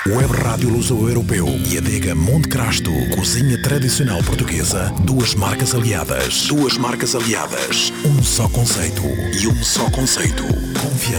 Web Rádio Luso-Europeu e Adega Monte Crasto. Cozinha tradicional portuguesa. Duas marcas aliadas. Um só conceito. Confiança.